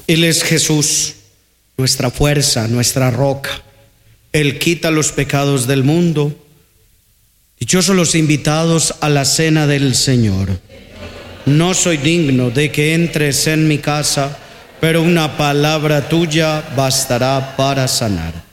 Él es Jesús, nuestra fuerza, nuestra roca. Él quita los pecados del mundo. Dichosos los invitados a la cena del Señor. No soy digno de que entres en mi casa, pero una palabra tuya bastará para sanar.